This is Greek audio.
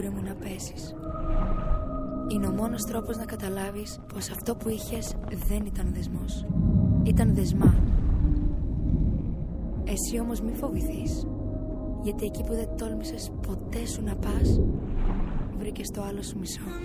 γκρι μου να πέσεις. Είναι ο μόνος τρόπος να καταλάβεις πως αυτό που είχες δεν ήταν δεσμός. Ήταν δεσμά. Εσύ όμως μη φοβηθείς, γιατί εκεί που δεν τόλμησες ποτέ σου να πας, βρήκες το άλλο σου μισό.